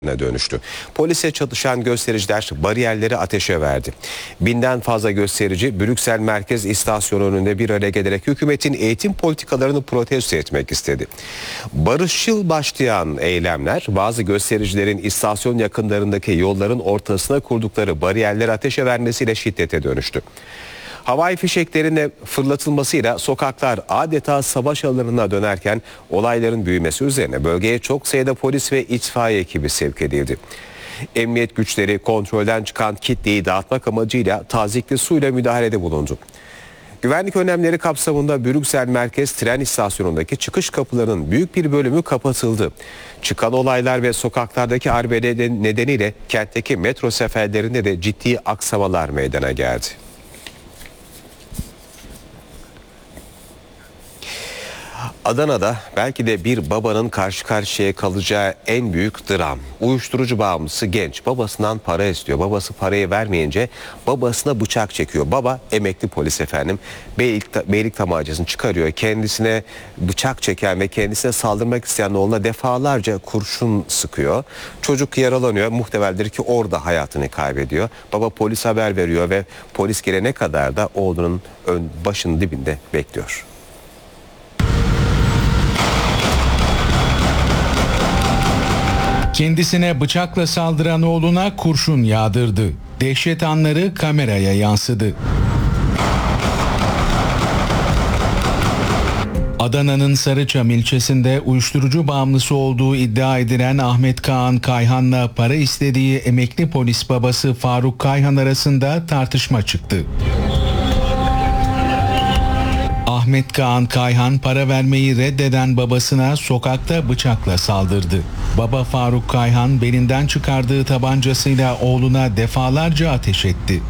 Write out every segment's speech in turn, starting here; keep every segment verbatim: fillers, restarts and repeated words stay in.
dönüştü. Polise çatışan göstericiler bariyerleri ateşe verdi. Binden fazla gösterici Brüksel Merkez İstasyonu önünde bir araya gelerek hükümetin eğitim politikalarını protesto etmek istedi. Barışçıl başlayan eylemler bazı göstericilerin istasyon yakınlarındaki yolların ortasına kurdukları bariyerleri ateşe vermesiyle şiddete dönüştü. Havai fişeklerine fırlatılmasıyla sokaklar adeta savaş alanına dönerken olayların büyümesi üzerine bölgeye çok sayıda polis ve itfaiye ekibi sevk edildi. Emniyet güçleri kontrolden çıkan kitleyi dağıtmak amacıyla tazikli suyla müdahalede bulundu. Güvenlik önlemleri kapsamında Brüksel Merkez tren istasyonundaki çıkış kapılarının büyük bir bölümü kapatıldı. Çıkan olaylar ve sokaklardaki arbede nedeniyle kentteki metro seferlerinde de ciddi aksamalar meydana geldi. Adana'da belki de bir babanın karşı karşıya kalacağı en büyük dram. Uyuşturucu bağımlısı genç babasından para istiyor. Babası parayı vermeyince babasına bıçak çekiyor. Baba emekli polis efendim. Beylik, beylik tamacasını çıkarıyor. Kendisine bıçak çeken ve kendisine saldırmak isteyen oğluna defalarca kurşun sıkıyor. Çocuk yaralanıyor. Muhtemeldir ki orada hayatını kaybediyor. Baba polis haber veriyor ve polis gelene kadar da oğlunun ön, başının dibinde bekliyor. Kendisine bıçakla saldıran oğluna kurşun yağdırdı. Dehşet anları kameraya yansıdı. Adana'nın Sarıçam ilçesinde uyuşturucu bağımlısı olduğu iddia edilen Ahmet Kaan Kayhan'la para istediği emekli polis babası Faruk Kayhan arasında tartışma çıktı. Ahmet Kaan Kayhan para vermeyi reddeden babasına sokakta bıçakla saldırdı. Baba Faruk Kayhan belinden çıkardığı tabancasıyla oğluna defalarca ateş etti.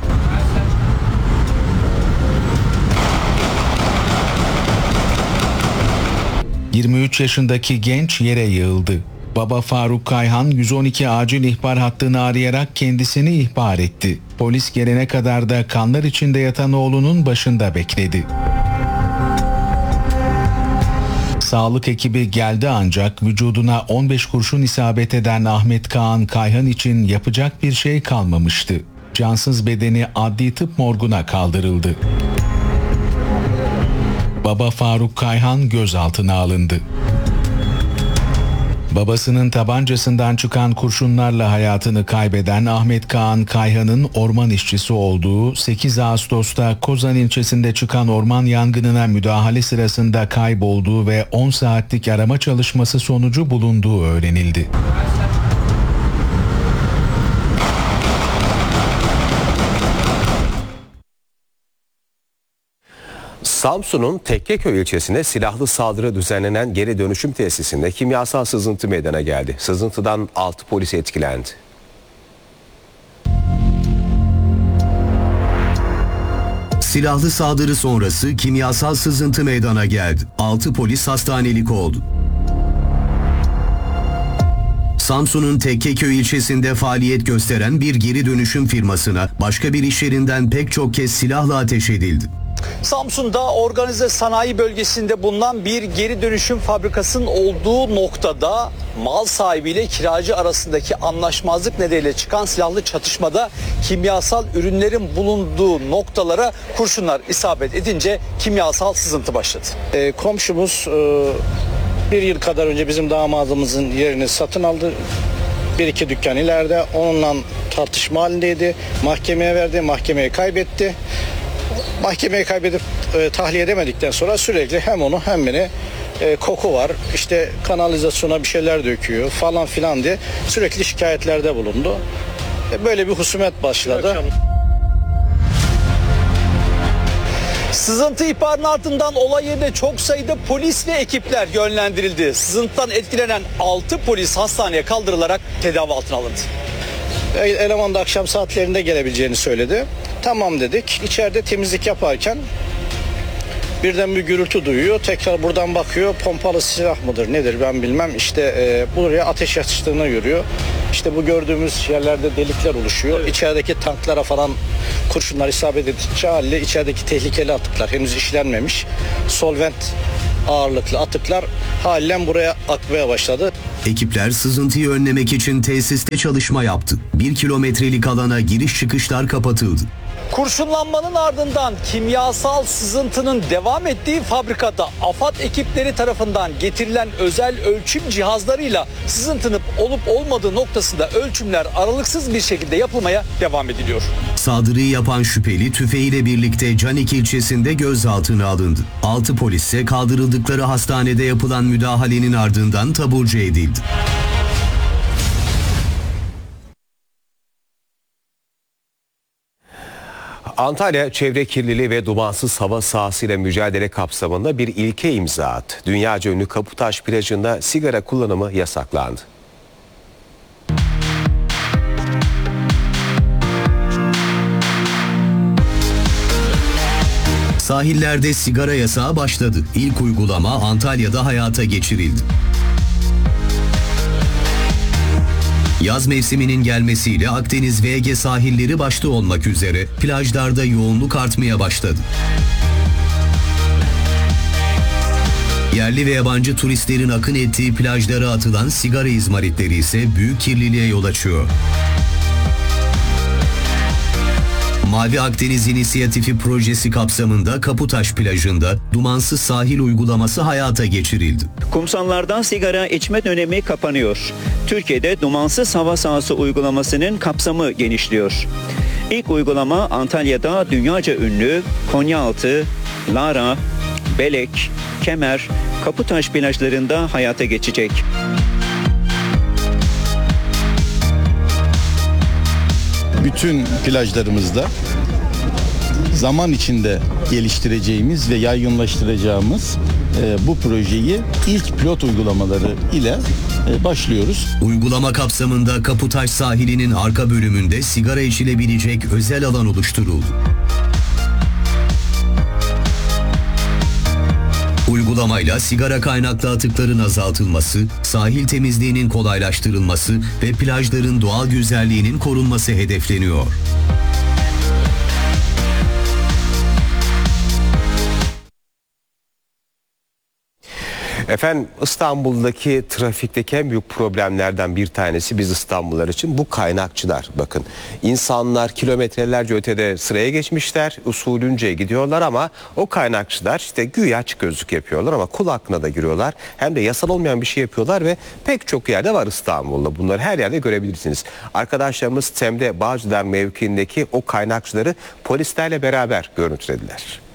yirmi üç yaşındaki genç yere yığıldı. Baba Faruk Kayhan yüz on iki acil ihbar hattını arayarak kendisini ihbar etti. Polis gelene kadar da kanlar içinde yatan oğlunun başında bekledi. Sağlık ekibi geldi ancak vücuduna on beş kurşun isabet eden Ahmet Kaan Kayhan için yapacak bir şey kalmamıştı. Cansız bedeni adli tıp morguna kaldırıldı. Baba Faruk Kayhan gözaltına alındı. Babasının tabancasından çıkan kurşunlarla hayatını kaybeden Ahmet Kaan Kayhan'ın orman işçisi olduğu, sekiz Ağustos'ta Kozan ilçesinde çıkan orman yangınına müdahale sırasında kaybolduğu ve on saatlik arama çalışması sonucu bulunduğu öğrenildi. Samsun'un Tekkeköy ilçesinde silahlı saldırı düzenlenen geri dönüşüm tesisinde kimyasal sızıntı meydana geldi. Sızıntıdan altı polis etkilendi. Silahlı saldırı sonrası kimyasal sızıntı meydana geldi. altı polis hastanelik oldu. Samsun'un Tekkeköy ilçesinde faaliyet gösteren bir geri dönüşüm firmasına başka bir iş yerinden pek çok kez silahla ateş edildi. Samsun'da organize sanayi bölgesinde bulunan bir geri dönüşüm fabrikasının olduğu noktada mal sahibiyle kiracı arasındaki anlaşmazlık nedeniyle çıkan silahlı çatışmada kimyasal ürünlerin bulunduğu noktalara kurşunlar isabet edince kimyasal sızıntı başladı. E, komşumuz e, bir yıl kadar önce bizim damadımızın yerini satın aldı. Bir iki dükkan ileride onunla tartışma halindeydi. Mahkemeye verdi, mahkemeyi kaybetti. Mahkemeyi kaybedip e, tahliye edemedikten sonra sürekli hem onu hem beni e, koku var, işte kanalizasyona bir şeyler döküyor falan filan diye sürekli şikayetlerde bulundu. E, böyle bir husumet başladı. Sızıntı ihbarının ardından olay yerine çok sayıda polis ve ekipler yönlendirildi. Sızıntıdan etkilenen altı polis hastaneye kaldırılarak tedavi altına alındı. Eleman da akşam saatlerinde gelebileceğini söyledi. Tamam dedik. İçeride temizlik yaparken birden bir gürültü duyuyor. Tekrar buradan bakıyor. Pompalı silah mıdır nedir ben bilmem. İşte e, buraya ateş açtığını görüyor. İşte bu gördüğümüz yerlerde delikler oluşuyor. Evet. İçerideki tanklara falan kurşunlar isabet edince haliyle içerideki tehlikeli atıklar henüz işlenmemiş. Solvent ağırlıklı atıklar halen buraya akmaya başladı. Ekipler sızıntıyı önlemek için tesiste çalışma yaptı. Bir kilometrelik alana giriş çıkışlar kapatıldı. Kurşunlanmanın ardından kimyasal sızıntının devam ettiği fabrikada AFAD ekipleri tarafından getirilen özel ölçüm cihazlarıyla sızıntının olup olmadığı noktasında ölçümler aralıksız bir şekilde yapılmaya devam ediliyor. Saldırıyı yapan şüpheli tüfeğiyle birlikte Canik ilçesinde gözaltına alındı. altı polis ise kaldırıldıkları hastanede yapılan müdahalenin ardından taburcu edildi. Antalya çevre kirliliği ve dumansız hava sahasıyla mücadele kapsamında bir ilke imza attı. Dünyaca ünlü Kaputaş plajında sigara kullanımı yasaklandı. Sahillerde sigara yasağı başladı. İlk uygulama Antalya'da hayata geçirildi. Yaz mevsiminin gelmesiyle Akdeniz ve Ege sahilleri başta olmak üzere plajlarda yoğunluk artmaya başladı. Yerli ve yabancı turistlerin akın ettiği plajlara atılan sigara izmaritleri ise büyük kirliliğe yol açıyor. Mavi Akdeniz İnisiyatifi projesi kapsamında Kaputaş plajında dumansız sahil uygulaması hayata geçirildi. Kumsallardan sigara içme dönemi kapanıyor. Türkiye'de dumansız hava sahası uygulamasının kapsamı genişliyor. İlk uygulama Antalya'da dünyaca ünlü Konyaaltı, Lara, Belek, Kemer, Kaputaş plajlarında hayata geçecek. Bütün plajlarımızda zaman içinde geliştireceğimiz ve yaygınlaştıracağımız e, bu projeyi ilk pilot uygulamaları ile e, başlıyoruz. Uygulama kapsamında Kaputaş sahilinin arka bölümünde sigara içilebilecek özel alan oluşturuldu. Uygulamayla sigara kaynaklı atıkların azaltılması, sahil temizliğinin kolaylaştırılması ve plajların doğal güzelliğinin korunması hedefleniyor. Efendim, İstanbul'daki trafikteki en büyük problemlerden bir tanesi biz İstanbullular için bu kaynakçılar. Bakın, insanlar kilometrelerce ötede sıraya geçmişler, usulünce gidiyorlar ama o kaynakçılar işte güya açık gözlük yapıyorlar ama kul hakkına da giriyorlar. Hem de yasal olmayan bir şey yapıyorlar ve pek çok yerde var İstanbul'da. Bunları her yerde görebilirsiniz. Arkadaşlarımız Tem'de Bağcılar mevkiindeki o kaynakçıları polislerle beraber görüntülediler.